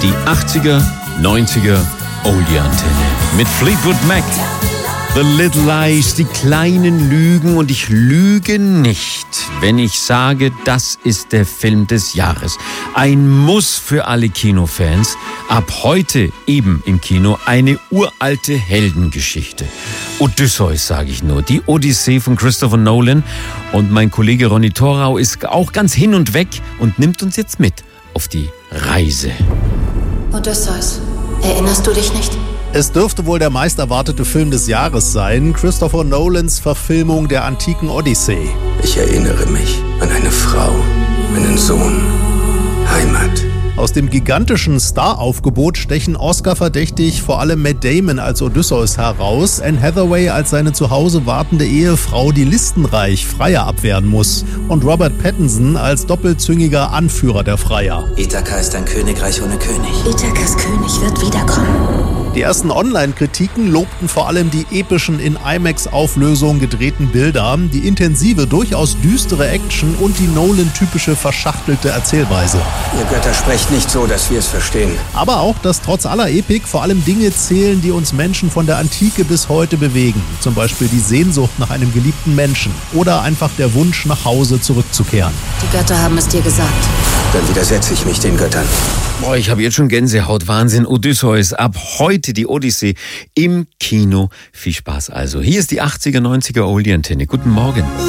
Die 80er, 90er Oldie-Antenne mit Fleetwood Mac. The Little Lies, die kleinen Lügen, und ich lüge nicht, wenn ich sage, das ist der Film des Jahres. Ein Muss für alle Kinofans. Ab heute eben im Kino eine uralte Heldengeschichte. Odysseus, sage ich nur. Die Odyssee von Christopher Nolan. Und mein Kollege Ronny Thorau ist auch ganz hin und weg und nimmt uns jetzt mit auf die Reise. Odysseus, erinnerst du dich nicht? Es dürfte wohl der meist erwartete Film des Jahres sein, Christopher Nolans Verfilmung der antiken Odyssee. Ich erinnere mich an eine Frau, einen Sohn, Heimat. Aus dem gigantischen Star-Aufgebot stechen Oscar-verdächtig vor allem Matt Damon als Odysseus heraus, Anne Hathaway als seine zu Hause wartende Ehefrau, die listenreich Freier abwehren muss, und Robert Pattinson als doppelzüngiger Anführer der Freier. Ithaka ist ein Königreich ohne König. Ithakas König wird wiederkommen. Die ersten Online-Kritiken lobten vor allem die epischen in IMAX-Auflösung gedrehten Bilder, die intensive, durchaus düstere Action und die Nolan-typische verschachtelte Erzählweise. Ihr Götter sprecht nicht so, dass wir es verstehen. Aber auch, dass trotz aller Epik vor allem Dinge zählen, die uns Menschen von der Antike bis heute bewegen. Zum Beispiel die Sehnsucht nach einem geliebten Menschen oder einfach der Wunsch, nach Hause zurückzukehren. Die Götter haben es dir gesagt. Dann widersetze ich mich den Göttern. Boah, ich habe jetzt schon Gänsehaut. Wahnsinn. Odysseus. Ab heute die Odyssee im Kino. Viel Spaß also. Hier ist die 80er, 90er Oldie-Antenne. Guten Morgen.